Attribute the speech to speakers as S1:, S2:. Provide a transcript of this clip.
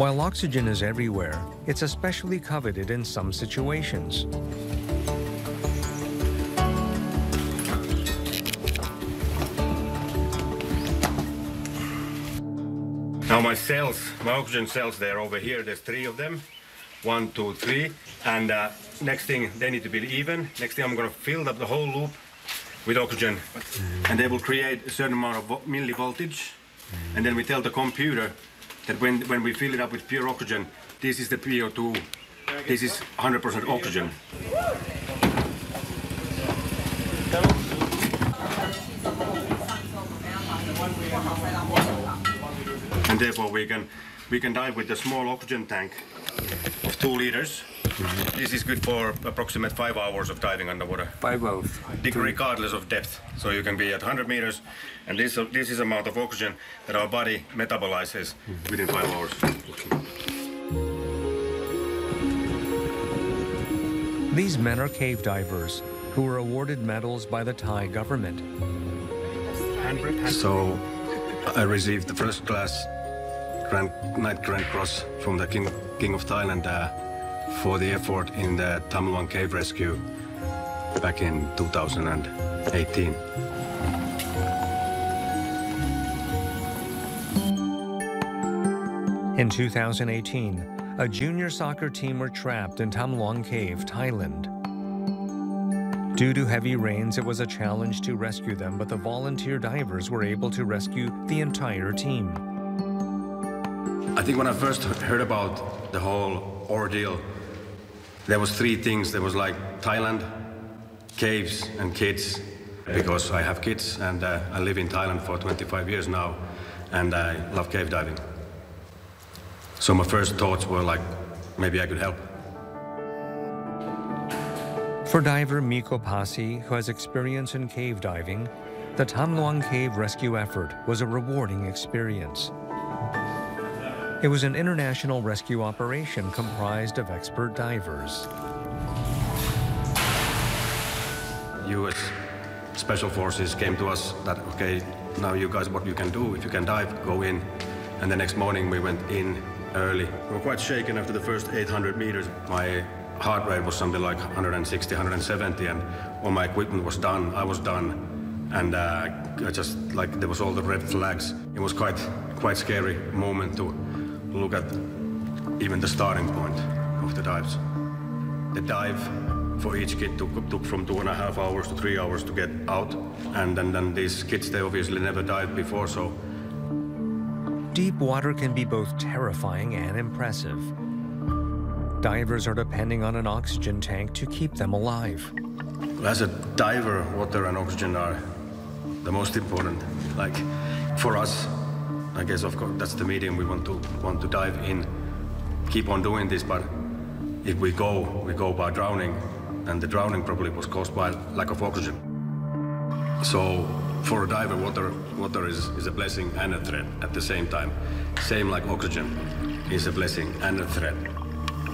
S1: While oxygen is everywhere, it's especially coveted in some situations.
S2: Now my oxygen cells, they're over here. There's 3 of them. 1, 2, 3. And next thing, they need to be even. Next thing, I'm going to fill up the whole loop with oxygen. And they will create a certain amount of millivoltage. And then we tell the computer that when we fill it up with pure oxygen, this is the PO2, this is 100% oxygen. And therefore we can dive with a small oxygen tank of 2 liters. This is good for approximate 5 hours of diving underwater.
S3: 5 hours.
S2: Regardless of depth. So you can be at 100 meters, and this is the amount of oxygen that our body metabolizes within 5 hours.
S1: These men are cave divers who were awarded medals by the Thai government.
S2: So I received the first class Knight Grand Cross from the King of Thailand for the effort in the Tham Luang Cave rescue back in 2018.
S1: In 2018, a junior soccer team were trapped in Tham Luang Cave, Thailand. Due to heavy rains, it was a challenge to rescue them, but the volunteer divers were able to rescue the entire team.
S2: I think when I first heard about the whole ordeal, there was 3 things. There was like Thailand, caves, and kids. Because I have kids and I live in Thailand for 25 years now, and I love cave diving. So my first thoughts were like, maybe I could help.
S1: For diver Mikko Pasi, who has experience in cave diving, the Tham Luang Cave rescue effort was a rewarding experience. It was an international rescue operation comprised of expert divers.
S2: US Special Forces came to us that, okay, now you guys, what you can do, if you can dive, go in. And the next morning we went in early. We were quite shaken after the first 800 meters. My heart rate was something like 160, 170, and all my equipment was done. I was done, and I just, like, there was all the red flags. It was quite scary moment to look at even the starting point of the dives. The dive for each kid took from 2.5 hours to 3 hours to get out, and then these kids, they obviously never dived before, so.
S1: Deep water can be both terrifying and impressive. Divers are depending on an oxygen tank to keep them alive.
S2: As a diver, water and oxygen are the most important. Like, for us, I guess, of course, that's the medium we want to dive in. Keep on doing this, but if we go by drowning, and the drowning probably was caused by lack of oxygen. So for a diver, water is a blessing and a threat at the same time. Same like oxygen is a blessing and a threat.